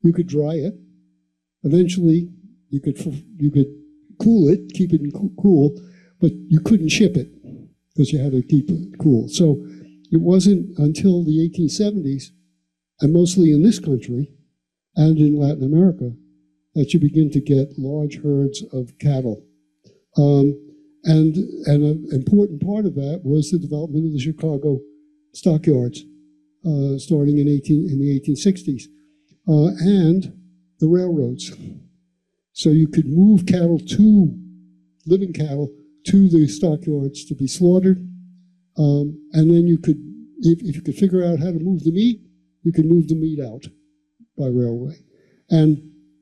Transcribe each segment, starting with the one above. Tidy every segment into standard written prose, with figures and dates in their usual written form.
You could dry it. Eventually, you could cool it, keep it cool, but you couldn't ship it because you had to keep it cool. So it wasn't until the 1870s, and mostly in this country and in Latin America, that you begin to get large herds of cattle. And an important part of that was the development of the Chicago stockyards, starting in the 1860s, and the railroads. So you could move living cattle to the stockyards to be slaughtered, and then you could, if you could figure out how to move the meat, you could move the meat out by railway. And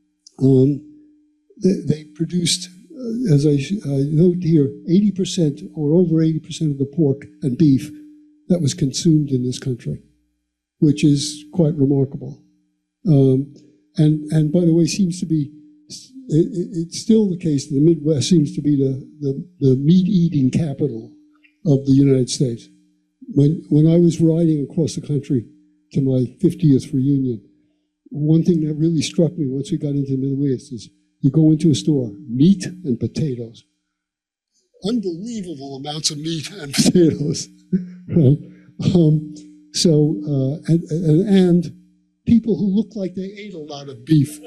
they produced, as I note here, 80% or over 80% of the pork and beef that was consumed in this country, which is quite remarkable. And by the way, seems to be, it's still the case that the Midwest seems to be the meat-eating capital of the United States. When I was riding across the country to my 50th reunion, one thing that really struck me once we got into the Middle East is you go into a store, meat and potatoes. Unbelievable amounts of meat and potatoes, right? And people who look like they ate a lot of beef.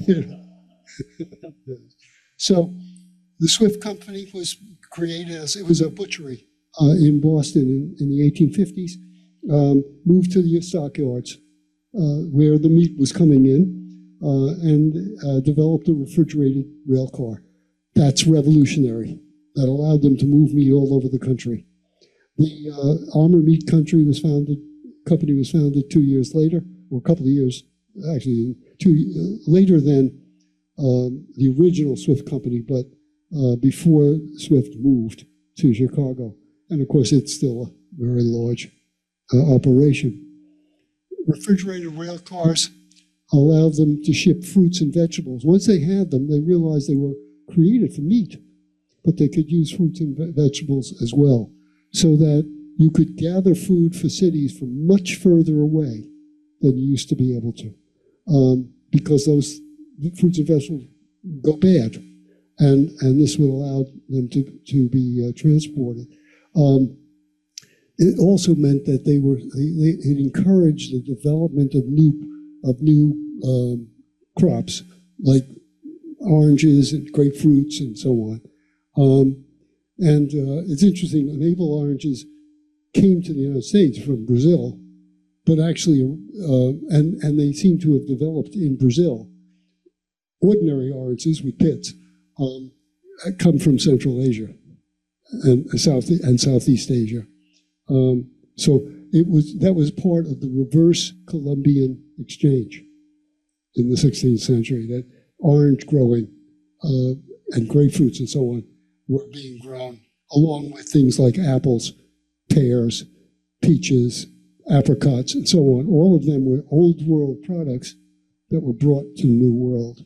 So the Swift Company was created as, it was a butchery in Boston in the 1850s, moved to the stockyards where the meat was coming in, and developed a refrigerated rail car. That's revolutionary. That allowed them to move meat all over the country. The Armour Meat Company was founded 2 years later, or a couple of years, actually later than the original Swift Company, but before Swift moved to Chicago. And of course, it's still a very large operation. Refrigerated rail cars allowed them to ship fruits and vegetables. Once they had them, they realized they were created for meat, but they could use fruits and vegetables as well, so that you could gather food for cities from much further away than you used to be able to, because those fruits and vegetables go bad, and this would allow them to be transported. It also meant that it encouraged the development of new crops like oranges and grapefruits and so on. It's interesting, navel oranges came to the United States from Brazil, but actually, and they seem to have developed in Brazil. Ordinary oranges with pits come from Central Asia and Southeast Asia. So that was part of the reverse Columbian exchange in the 16th century, that orange growing and grapefruits and so on were being grown along with things like apples, pears, peaches, apricots, and so on. All of them were old world products that were brought to the New World.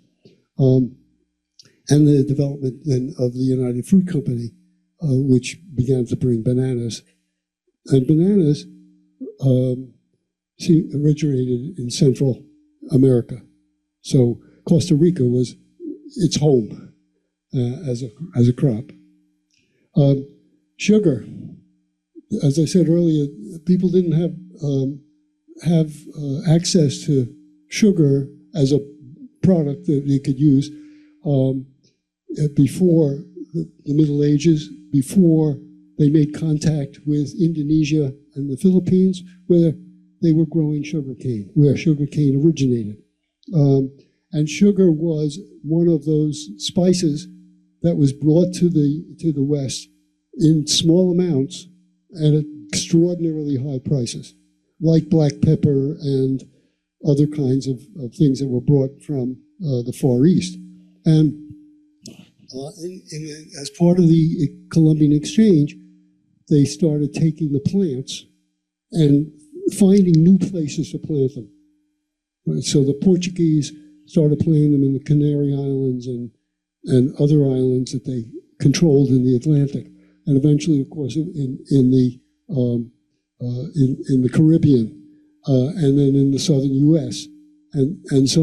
And the development then of the United Fruit Company, which began to bring bananas. And bananas originated in Central America. So Costa Rica was its home as a crop. Sugar, as I said earlier, people didn't have access to sugar as a product that they could use before the Middle Ages, before they made contact with Indonesia and the Philippines, where they were growing sugarcane, where sugarcane originated. And sugar was one of those spices that was brought to the West in small amounts at extraordinarily high prices, like black pepper and other kinds of things that were brought from the Far East. And as part of the Columbian exchange, they started taking the plants and finding new places to plant them. Right? So the Portuguese started planting them in the Canary Islands and other islands that they controlled in the Atlantic, and eventually, of course, in the Caribbean, and then in the southern U.S. and so